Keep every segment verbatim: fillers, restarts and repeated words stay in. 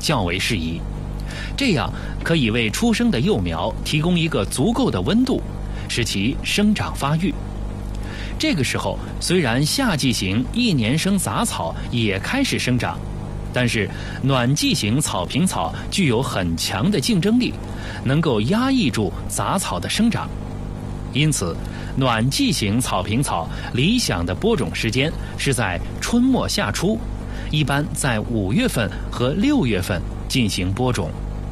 较为适宜。这样可以为出生的幼苗提供一个足够的温度，使其生长发育。这个时候，虽然夏季型一年生杂草也开始生长，但是暖季型草坪草具有很强的竞争力，能够压抑住杂草的生长。因此，暖季型草坪草理想的播种时间是在春末夏初，一般在五月份和六月份进行播种。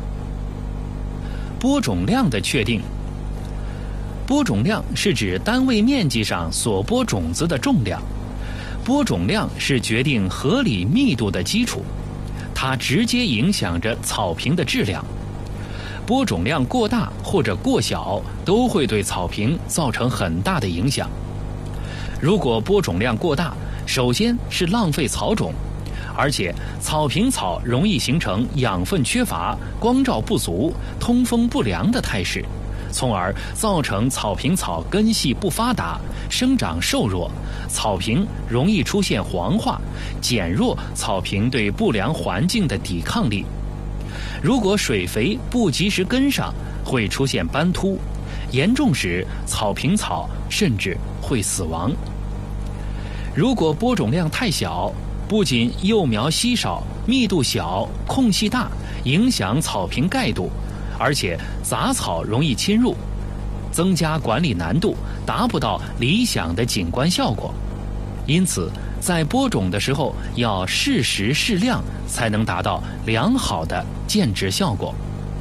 播种量的确定，播种量是指单位面积上所播种子的重量。播种量是决定合理密度的基础，它直接影响着草坪的质量。播种量过大或者过小都会对草坪造成很大的影响。如果播种量过大，首先是浪费草种，而且草坪草容易形成养分缺乏、光照不足、通风不良的态势，从而造成草坪草根系不发达，生长瘦弱，草坪容易出现黄化，减弱草坪对不良环境的抵抗力。如果水肥不及时跟上，会出现斑秃，严重时草坪草甚至会死亡。如果播种量太小，不仅幼苗稀少、密度小、空隙大，影响草坪盖度，而且杂草容易侵入，增加管理难度，达不到理想的景观效果。因此，在播种的时候要适时适量，才能达到良好的建植效果。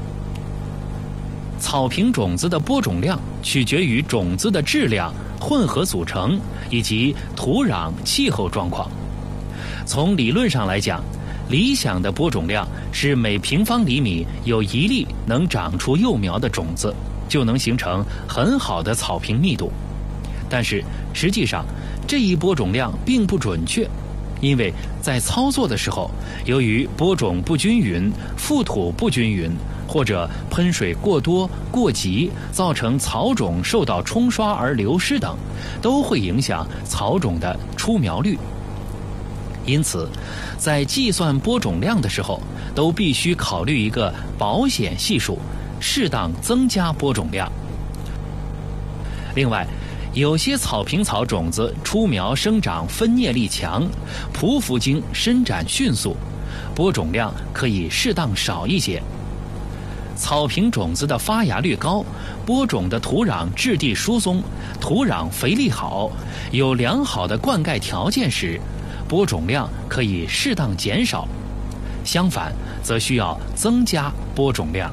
草坪种子的播种量取决于种子的质量、混合组成以及土壤、气候状况。从理论上来讲，理想的播种量是每平方厘米有一粒能长出幼苗的种子，就能形成很好的草坪密度。但是实际上，这一播种量并不准确，因为在操作的时候，由于播种不均匀、覆土不均匀，或者喷水过多、过急，造成草种受到冲刷而流失等，都会影响草种的出苗率。因此，在计算播种量的时候，都必须考虑一个保险系数，适当增加播种量。另外，有些草坪草种子出苗生长分蘖力强，匍匐茎伸展迅速，播种量可以适当少一些。草坪种子的发芽率高，播种的土壤质地疏松，土壤肥力好，有良好的灌溉条件时，播种量可以适当减少，相反则需要增加播种量。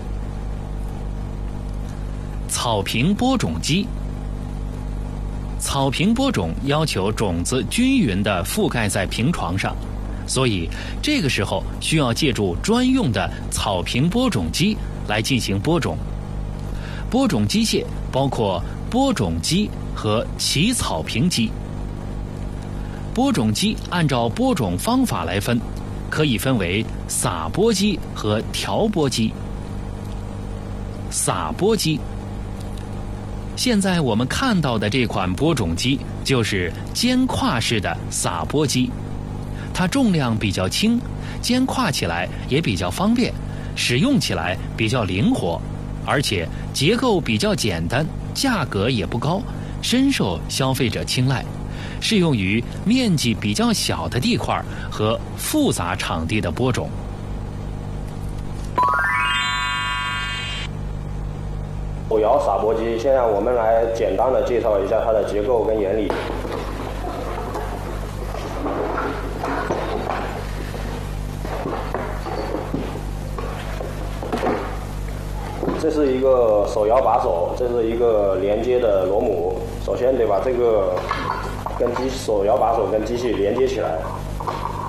草坪播种机，草坪播种要求种子均匀地覆盖在坪床上，所以这个时候需要借助专用的草坪播种机来进行播种。播种机械包括播种机和起草坪机。播种机按照播种方法来分，可以分为撒播机和调播机。撒播机，现在我们看到的这款播种机就是肩挎式的撒播机，它重量比较轻，肩挎起来也比较方便，使用起来比较灵活，而且结构比较简单，价格也不高，深受消费者青睐，适用于面积比较小的地块和复杂场地的播种。 手摇撒播机，现在我们来简单的介绍一下它的结构跟原理。这是一个手摇把手，这是一个连接的螺母。首先得把这个跟机手摇把手跟机器连接起来。